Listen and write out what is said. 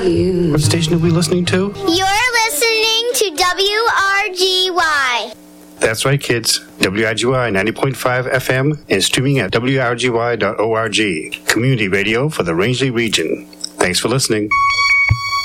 you. What station are we listening to? You're listening to WRGY. That's right, kids. WRGY 90.5 FM and streaming at wrgy.org. Community radio for the Rangeley region. Thanks for listening.